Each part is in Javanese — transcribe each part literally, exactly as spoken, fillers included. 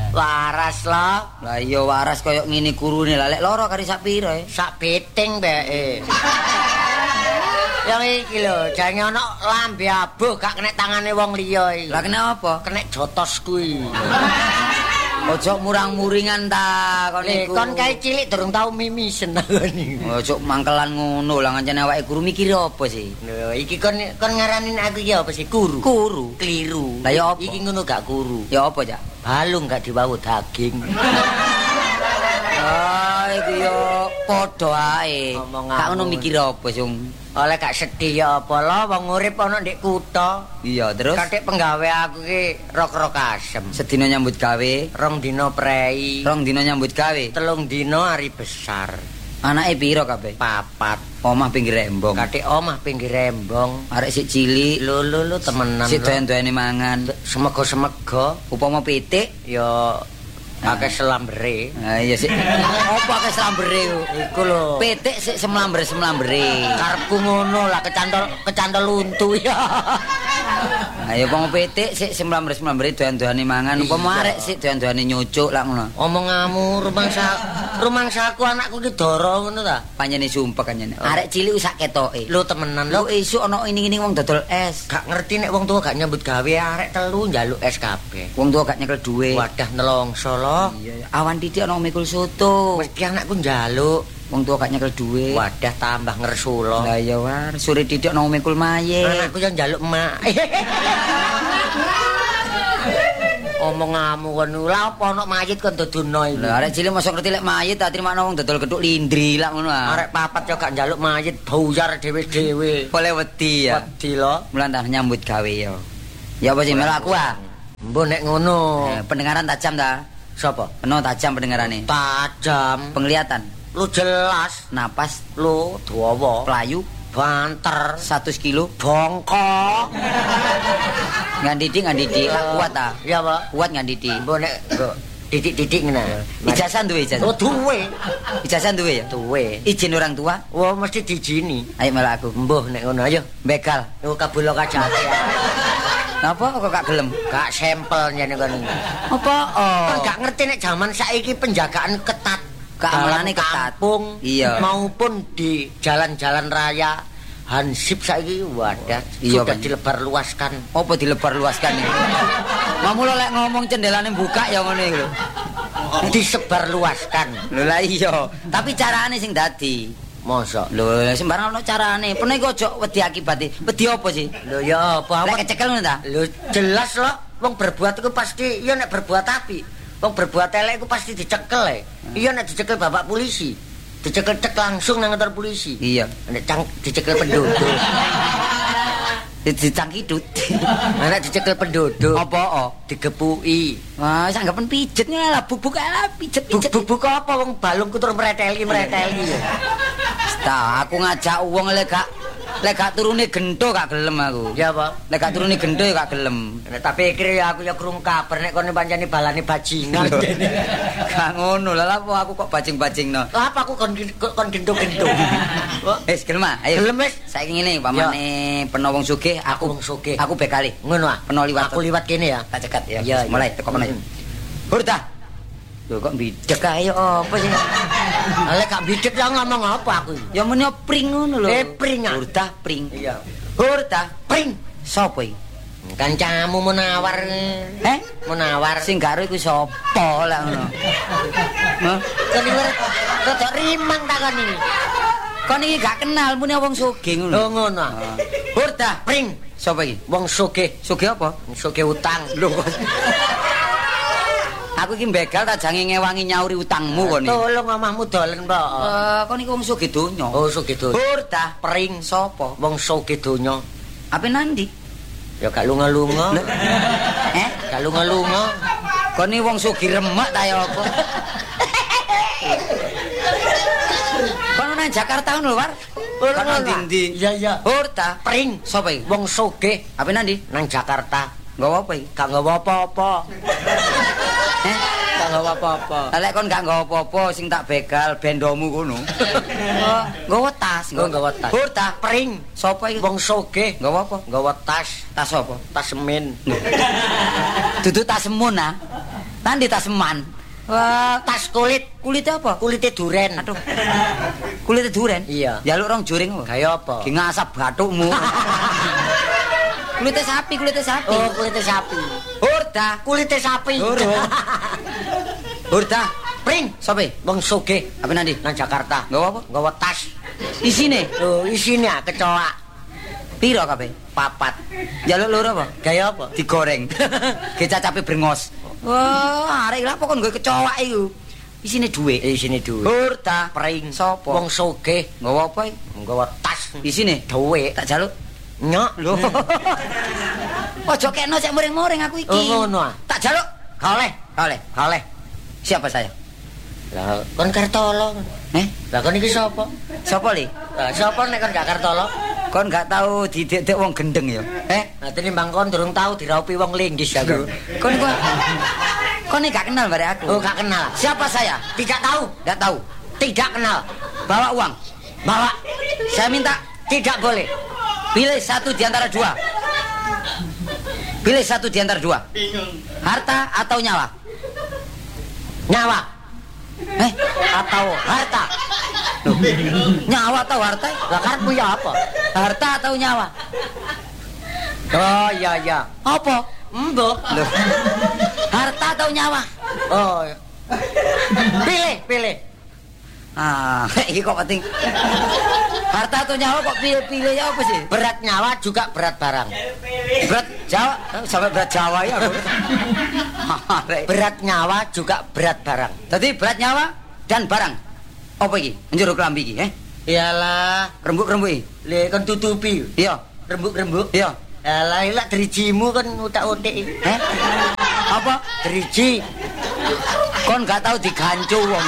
Waras lah. Lah iya waras koyo ngene kurune lah lek loro kari sak pira e? Sak beting mbeke. Yang iki lho, jane ana lambe abuh gak kena tangane wong liya iki. Lah kena apa? Kena jotos kuwi. Ojo murang-muringan ta kon Eh, iku. kon kae cilik durung tau mimisen ngene. Ojo mangkelan ngono lah ngancane awake guru mikir apa sih? Lho, iki kon kon ngaranin aku iki apa sih? Guru. Kuru. Keliru. Lah ya apa? Iki ngono gak guru. Ya apa, Cak? Balung gak diwawu daging. Ah, iku yo padha ae. Ngomong Gak ngono ngawur. mikir apa, Sung? Oleh gak sedih ya apa lo wong urip ana ndek kutha. Iya, terus Katik penggawe aku ki rok-rok asem. sedina nyambut gawe, Rong dino prei. rong dina nyambut gawe. Telung dino hari besar. Anake piro kabeh? Papat. Omah pinggir rembong. Katik omah pinggir rembong. Arek sik cilik, Lho lho lho temenan. sik lho. doyan-doyane mangan. Semego-semego Upama pitik, ya pakai selambere. ah iya sik. Apa akeh slambere ku? Iku lho. Pitik sik semlamber-semlambere. Karepku ngono lah kecantol kecantol untu ya. Ayo upama pitik sik semlamber-semlambere doyan-doyane mangan, upama arek sik doyan-doyane nyucuk lak ngono. Omonganmu rumangsa rumangsaku anakku ki doro ngono ta. Panjene sumpek kanjene. Arek cilik wis sak ketoke. Lho temenan Lho lho. esuk ana ini-ini wong dodol es. Gak ngerti nek wong tua gak nyambut gawe arek telu njaluk es kabeh. Wong tua gak nyekel duwe. Wadah nelongso lho. Iya, awan titik ana mikul soto. Mesti anakku njaluk. Wong tua gak nyekel duwe. Wadah tambah ngersulo. Lah ya war, sore titik ana mikul maye. Anakku yang njaluk emak. Omonganmu kon lha apa ana mayit kon dodono iki. Lah arek cilik mosok ngerti lek mayit tak terima wong dodol gethuk lindri lak ngono ah. Arek papat yo gak njaluk mayit buyar dhewe-dhewe. Boleh wedi ya. Wedi lho. Mulan tak nyambut gawe yo. Ya apa sih melu aku ah. Mbok nek ngono. Eh, pendengaran tajam ta? Sapa? Penuh tajam pendengarane. Tajam. Penglihatan, Lu jelas. napas, Lu dawa. pelayu, Banter. seratus kilo. Bongkok. Ngandidi ngandidi lak kuat ta? Ya, Pak. Kuat ngandidi. Mbok nek mbok didik-didik ngene. Ijazah duwe ijazah. Oh, duwe. Ijazah duwe ya? Duwe. Izin orang tua. Wah, mesti dijini. Ayo melu aku. Mbah nek ngono ayo. Begal. Yo kabulo kajate. Napa kok gak gelem? Gak sampel jane kon. Apa? Oh. Kan gak ngerti nek zaman saiki penjagaan ketat. Keamanane Dalam ketat. kampung Iya. maupun di jalan-jalan raya. Hansip saiki wadah Iya, sudah Pak. dilebar luaskan. Apa dilebar luaskan iki? Mamulo lek ngomong cendelane buka ya ngene iki lho. Disebar luaskan. Lho lah iya, tapi carane sing dadi. Mosok. Lho sembarang ono carane. Pene iku aja wedi akibate. Wedi apa sih? Lho ya apa Lek awak kecekel ngono ta? lho jelas loh wong berbuat iku pasti iya nek berbuat apik. Wong berbuat elek iku pasti dicekel e. Iya nek dicekel bapak polisi. Dicekel cek langsung nang kantor polisi. Iya. Nek cang dicekel penduduk. Dicangkidut. Nek dicekel penduduk. Apa oh? Digepuki. Wah, wis anggapan pijetnya lah bubuk lah pijet-pijet. Bubuk apa wong balungku terus mreteli-mreteli. Ta, aku ngajak wong lek gak lek gak turune gento gak gelem aku. Ya apa? Lek gak turune gento ya gak gelem. Nek tak pikir ya aku ya krungu kabar nek kono pancene balane bajingan. Gak ngono lah apa aku kok bajing-bajingno. Lah apa aku kon kon gento-gento. Wis gelem ah, ayo. Gelem wis. Saiki ngene pamane peno wong sugih Aku aku wong sugih. aku bekali. Ngono ah. Peno liwat. Aku liwat kene ya. Tak cekat ya. Iya, Wis, mulai iya. teko meneh. Mm. Hurta. Lho kok bidek ae apa sih? Lah gak bidek ya ngomong apa aku. Ya muni pring ngono lho. Eh, pring, ah. Hurta pring. Iya. Hurta Pring. sapa iki? Kancamu menawar. Eh? Menawar. Sing karo iku sapa lah ngono. Hah? Kon iki rada rimang takon iki. Kon iki gak kenal muni wong sugih ngono. Lho ngono. ah. Hurta Pring. sapa iki? Wong sugih. Sugih apa? Wong sugih utang. Lho kok. Aku iki begal tak jange ngewangi nyauri utangmu kon iki. Tolong omahmu dolen, Mbok. Eh, kon iki wong sugih donya. Oh, sugih donya. Hurta Pring. sapa? Wong sugih donya. Ape nandi? Ya gak lunga-lunga. Eh? Gak lunga-lunga. Kon iki wong sugih remek ta ya apa? Kon nang Jakarta ngono, War? Kon nang ndi? Iya, iya. Hurta Pring. sapa iki? Wong sugih Ape nandi? nang Jakarta. Nggawa apa iki? Gak nggawa apa-apa. Eh? Gak nggawa apa-apa. Lah lek kon gak nggawa apa-apa sing tak begal bendomu kono. Oh, nggawa tas, Nggawa nggawa tas. Hurta Pring. sapa iki? Wong sugih Nggawa apa? nggawa tas, Tas apa? tas semen. Dudu tas semun ah. Tandi tas seman. Wah, tas kulit. Kulitnya apa? Kulitnya duren. Aduh. Kulitnya duren? Iya. Jaluk rong juring apa? Gaya apa? Ki ngasap bathukmu. Kulitnya sapi, kulitnya sapi. Oh, kulitnya sapi. Hurda. Kulitnya sapi. Hurda. Hurda. Pring. Sope? Wong sugih Apa nanti? nang Jakarta. Nggawa apa? Nggawa tas. Isine. Oh, isine kecoa. Piro kabeh? Papat. Jaluk loro apa? Gaya apa? Digoreng. Ki cacape brengos. Wah, arek lha kok nggo kecoa iku. Isine dhuwit. Isine dhuwit. Hurda. Pring. Sapa? Wong sugih Nggawa apa iki? nggawa tas. Isine Dhuwit. tak jaluk. Nyok. Lho. Ojo kena sik muring-muring aku iki. Oh, ngono ah. Tak jaluk. Oleh. Oleh. Oleh. Siapa saya? Lah, kon Kartolo. Eh? Lah kon iki sapa? Sapa li? Lah sapa nek kon gak Kartolo? Kon gak tahu didek-dek wong gendeng ya? Eh? Nah, tinimbang kon durung tahu diraupi wong linggis aku. Kon kon kon ini gak kenal bare aku. Oh, gak kenal. Siapa saya? Tidak tahu. Gak tahu. Tidak kenal. Bawa uang. Bawa. Saya minta Tidak boleh. pilih satu di antara dua. Pilih satu di antara dua. Harta atau nyawa? Nyawa Eh? atau harta? Loh, nyawa atau harta? Lah karepmu ya apa? Harta atau nyawa? Oh, iya iya. Apa? Mbok. Loh. Harta atau nyawa? Oh. Pilih, pilih. Ah, ini kok penting. Harta atau nyawa kok pilih-pilih ya apa sih? Berat nyawa juga berat barang. Berat Jawa, sampai berat Jawa ya aku. Berat nyawa juga berat barang. Tadi berat nyawa dan barang. Apa iki? Njero klambi iki, eh? Iyalah, Rembuk-rembuk iki. le kon tutupi. Iya, Rembuk-rembuk. iya. Alah, ilak drijimu kan utak-utik. Eh? Apa? Driji. Kon gak tahu digancu wong.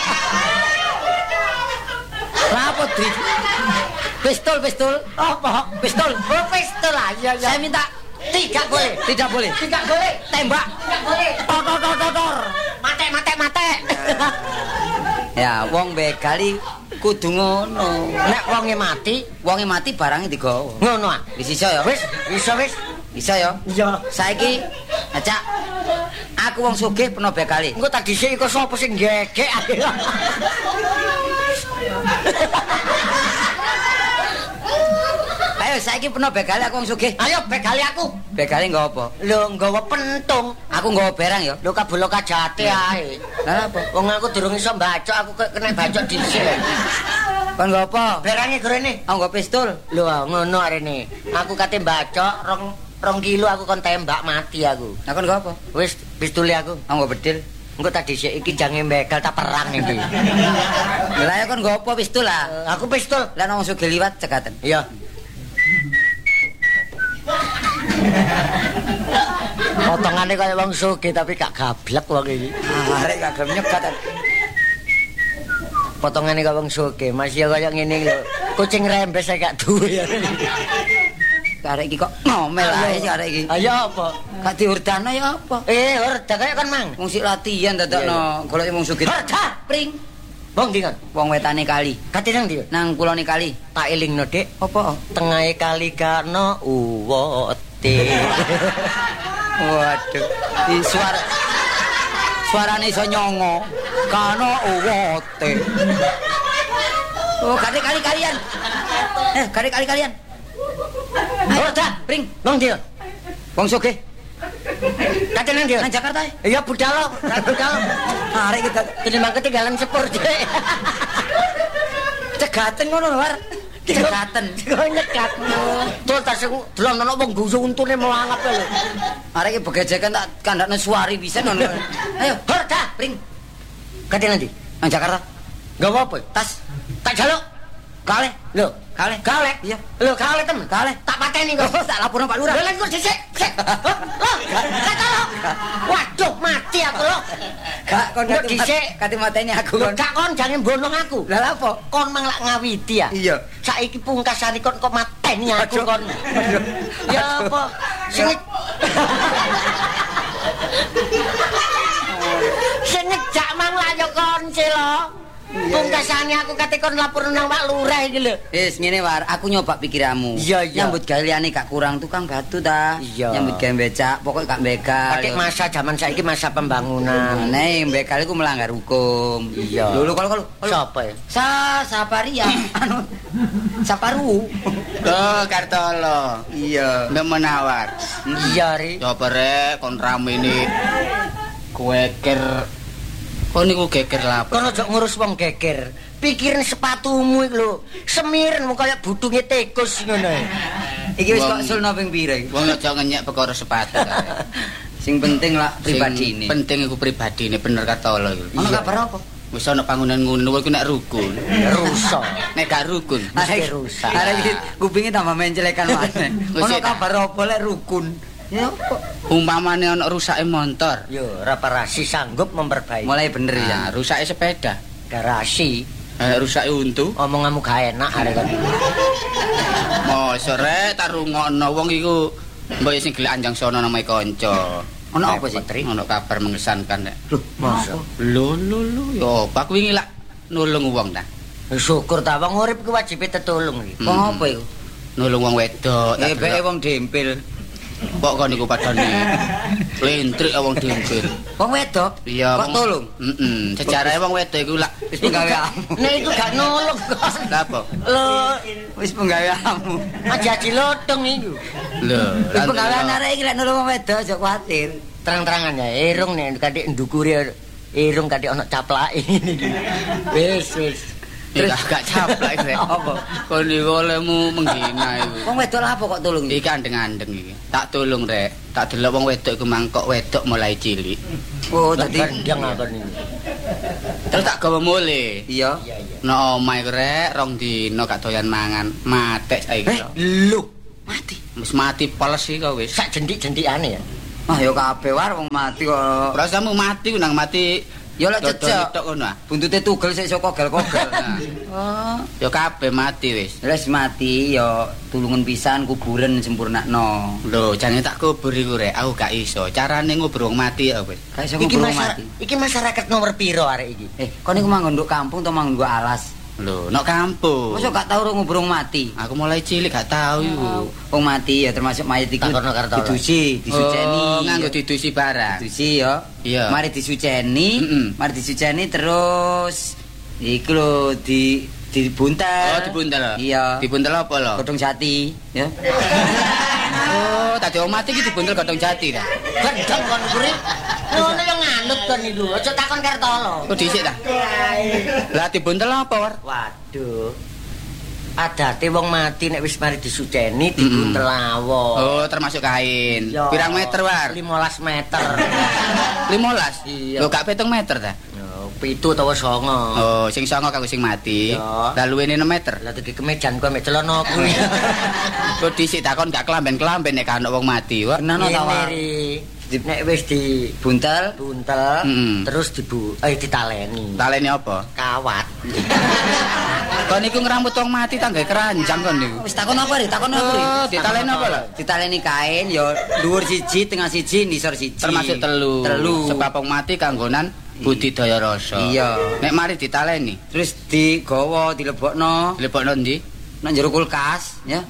Kenapa driji? Pistol, pistol. Apa? Pistol. Oh, pistol lah. Iya, iya. Saya minta Tidak boleh. tidak boleh. Tidak boleh. Tembak. Tidak boleh. Tor tor tor tor, tor. Mate, mate, mate. Ya, wong begali kudu ngono. Nek wonge mati, Wonge mati barangnya digawa. ngono ah. Wis iso ya? Wis, bisa wis. Bisa ya? Iya. Saiki acak aku wong sugih peno begali. Engko tak dhisik iku sapa sing gegek. Ayo saiki peno begali aku wong sugih. Ayo begali aku. Begali nggawa apa? Lho, nggawa pentung. Aku nggawa barang ya. Lho kabulo kajate ae. Lah apa? Wong aku durung iso mbacok, aku ke- kena bacok dhisik. Kon nggawa apa? Berange gorene. Aku nggawa pistol. Lho, ngono arene. Aku kate mbacok rong rong kilo aku kon tembak mati aku. Nah kon nggawa apa? Wis pistole aku. Aku nggawa bedil. Engko tak dhisik iki jange begal tak perang iki. Lah ya kon nggawa apa pistol lah. Eh, aku pistol. Lah wong sugih liwat cekaten. Iya. Potongane kaya wong sugih tapi gak gablek wong iki. Ah, arek gak gelem nyegat. Potongane kaya wong sugih, masih kaya ngene lho. Kucing rembes saya gak duwe. Arek iki kok ngomel ae sih arek iki. Ayo apa? Gak diurdana ya apa? Eh, horda kaya kan mang. Wong sik latihan dadakno golek wong sugih. Horda. Pring. Wong ndi kan? Wong wetane kali. Kate nang ndi? Nang kulone kali. Tak elingno, Dik. Apa? Tengahe kali kano uwote. Waduh. Di suara suarane iso nyongo. Kano uwote. Oh, kali kali kalian. Eh, kali kali kalian. Horda. Pring. Wong ndi? Wong sugih. Kate nang ndi? Nang Jakarta. Iya budal, budal. Arek kita Tinimbang ketinggalan sepur, Dik. cegaten ngono lho, War. Cegaten. Kok nyekat. Terus tas aku delok wong guyu untune melangap lho. Arek iki begejekan tak kandakno suari pisan ngono. Ayo, Horda. Pring. Kate nang ndi? Nang Jakarta. Gak apa-apa. Tas. Tak jaluk. Kale. Lho, Kale. kale. Iya. Lho, kale temen. Kale. Tak pateni kok. Oh, tak laporno Pak Lurah. Lho, lek kok dhisik. Sik. Loh, gak tolong. Waduh, mati aku loh. Gak kon Kok kate dhisik. kate mateni aku. Lho, gak kon jangan bonong aku. Lah lha apa? Kon mang lak ngawiti ya. Iya. Saiki pungkasane kon kok mateni aku Aduh. kon. Aduh. Ya Aduh. apa? Sing Sing ngejak mang lak ya kon sih lo. Pungkasane aku kate kon lapor nang Pak Lurah iki lho. Wis ngene war, aku nyoba pikiranmu. Iya, iya. Nyambut gawe liyane gak kurang tukang batu ta. Iya. Nyambut gawe becak, pokok gak begal. Pakai masa zaman saiki masa pembangunan. Nek begal iku melanggar hukum. Iya. Lho lho kalau kalau Siapa ya? Sa Saparia anu Saparu. Loh, Kartolo. Iya. Mbak menawar. Iya, Ri. Coba rek kon rame ini kueker. Kok niku geger lapo? Kon aja ngurus wong geger. Pikirin sepatumu iki lho. Semiren mung kaya budunge tikus ngono. Iki wis Wong- kok sulno ping pira iki? Wong aja ngenyek perkara sepatu kae. Sing penting lah Sing pribadi ini. Penting iku pribadine bener Kartolo iku. Ono kabar apa? Wis ana panggonan ngono iku nek rukun. Rusak. Nek gak rukun. Mesti rusak. Arek iki kupinge tambah mencelekan maneh. Wis, Ono ya, tak. kabar apa lek rukun? Ya apa? Umpamane ana rusake motor. Yo, reparasi sanggup memperbaiki. Mulai bener Nah, ya. rusake sepeda. Garasi. Eh, rusake untu. Omonganmu gak enak arek kan. Mosok rek tak rungokno wong iku mbok sing gelek anjang sono namae kanca. Ono apa sih? Tri? Ono kabar mengesankan nek. Loh, Masa? Lho lho lho yo aku wingi lak nulung wong ta. Syukur ta wong urip ku wajibe tetulung iki. Wong apa iku? Nulung wong wedok. tak Eh, beke delok. wong dempil. Kok kon niku padane lentrik wong dempil. Wong wedok? Iya. Kok wong- tolong? Heeh. Sejarah wong wedok iku lak Wis penggaweanmu. Nek iku gak nolong. lha apa? Lho, Wis penggaweanmu. aja dilodong iku. Lho, Wis penggawean arek iki lek nulung wong wedok aja kuwatir. Terang-terangan ya, irung nek kadek ndukure irung kadek ana caplake iki. Wis, wis. Terus gak caplak rek. Apa? Kon niku olehmu menghina iku. Wong wedok lah apa kok tolong? Iki andeng-andeng iki. Tak tulung rek. Tak delok wong wedok iku mangkok wedok mulai cilik. Oh, Dadi dadi gendeng aku niku. Terus tak gawa mule. iya. Iya, iya. Nek omah iku rek rong dino gak doyan mangan. Matek saiki. Eh, lho. lho, Mati. Wis mati poles iki kok wis. sak jendik-jendikane ya. Ah ya kabeh war wong mati kok. Rasamu mati ku nang mati. Ya lek cecek. Tok ngono ah. Buntute tugel sik sok kogel-kogel. Nah, Oh. ya kabeh mati wis. Wis mati ya tulungan pisan kuburan sempurnakno. Lho, jane tak kubur iku rek. Aku gak iso. Carane ngubur wong mati ya wis. Gak iso Iki ngubur masa- mati. iki masyarakat nomor piro arek iki? Eh, kon iku manggon nduk kampung to manggon nduk alas? Lho, nek kampung. Mosok gak tau ngubur wong mati. Aku mulai cilik gak tahu iku. Wong mati ya termasuk mayit iki. Takono Kartolo. Didusi, disuceni. Oh, nganggo didusi barang. Didusi ya. Iya. Mari disuceni, Mm-mm. mari disuceni terus iku lho di dibuntel. Oh, dibuntel. Iya. Dibuntel apa lho? Godhong jati, ya. Oh, tadi wong mati iki dibuntel godhong jati ta. Gendeng kon kuri. Ngono yo nganut kon niku. Aja takon Kartolo. Kok dhisik ta? Lah dibuntel apa, War? Waduh. Adate wong mati nek wis mari disuceni dibuntel awon. Oh, termasuk kain. Iya. Pirang meter, War? limolas meter. limolas. Iya. Lho gak pitung meter ta? Yo, pitu utawa songo. Oh, sing songo kanggo sing mati. Iya. Lah luwene enam meter. Lah iki kemejan kowe mek celana kuwi. Kok dhisik takon gak kelamben-kelamben nek kan wong mati, War. Kenano ta, War? Nek wis Buntel. dibuntel Mm-mm. terus dibu eh ditaleni. Talene apa? Kawat. Kon niku ngrambut wong mati tangga keranjang kon niku. Wis takon apa ri? Takon apa ri? Oh, ditaleni apa lho? Ditaleni kain ya dhuwur siji, tengah siji, nisor siji. Termasuk telu. Telu. Sebab wong mati kanggonan budidaya rasa. Iya. Nek mari ditaleni, Terus digawa, dilebokno dilebokno ndi? nang jero kulkas, ya.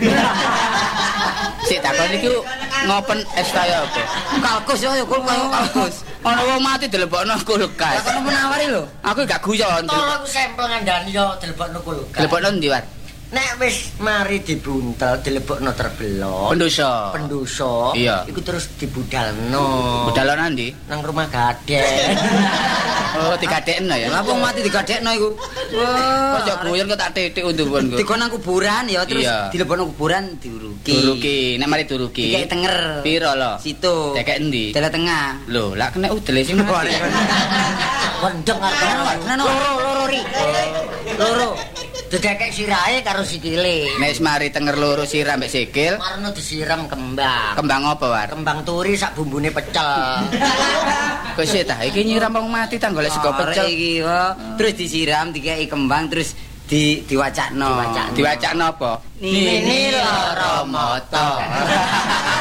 Sik takon niku ngopen es kaya apa? Kalkus ya, ya kulkas ya kalkus. Ana wong mati dilebokno kulkas. Takon menawari lho. Aku gak guyon. Tolong sampel ngandani yo dilebokno kulkas. Dilebokno ndi, War? Nek wis mari dibuntel dilebokno terbelok. Pendosa. Pendosa. Iya. Iku terus dibudalno. Budalon ndi? Nang rumah gadek. Oh, digadekno ya. Lah wong mati digadekno iku. Wah. Kok guyon kok tak titik untu-untu. Dikon nang kuburan ya terus Iya. dilebokno kuburan diuruki. Duruki, nek mari duruki. Dikek tenger. Piro lho? Situ. Dikek endi? Dalah tengah. Lho, lak kena udele sing mati. Wendeng arep. Tenan, Loro, loro ri. Loro. Dedekek sirahe karo sikile. Nek mari tenger loro sirah mbek sikil, Marno disiram kembang. kembang apa, War? Kembang turi sak bumbune pecel. Kok sih ta, iki nyiram wong mati ta golek sego Arek pecel. iki kok. Terus disiram dikei kembang terus di diwacakno. Diwacakno. Diwacakno apa? Nini loro moto.